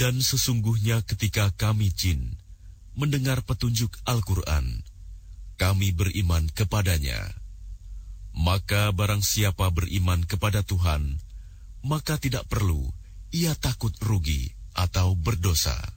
Dan sesungguhnya ketika kami jin mendengar petunjuk Al-Quran, kami beriman kepadanya. Maka barang siapa beriman kepada Tuhan, maka tidak perlu ia takut rugi atau berdosa.